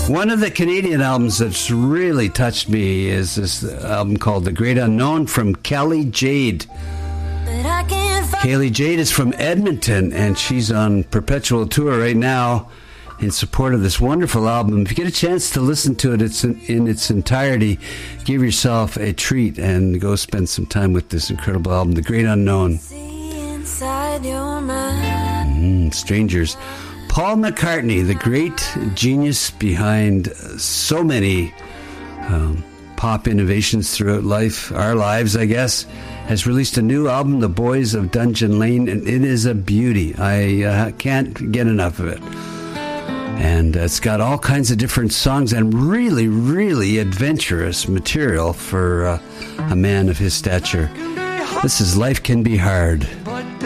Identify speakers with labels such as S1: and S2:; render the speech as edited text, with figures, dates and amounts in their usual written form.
S1: One of the Canadian albums that's really touched me is this album called The Great Unknown from Kelly Jade. Kelly Jade is from Edmonton, and she's on perpetual tour right now in support of this wonderful album. If you get a chance to listen to it in its entirety, give yourself a treat and go spend some time with this incredible album, The Great Unknown. Strangers. Paul McCartney, the great genius behind so many pop innovations throughout our lives, I guess, has released a new album, The Boys of Dungeon Lane, and it is a beauty. I can't get enough of it. And it's got all kinds of different songs and really, really adventurous material for a man of his stature. This is Life Can Be Hard.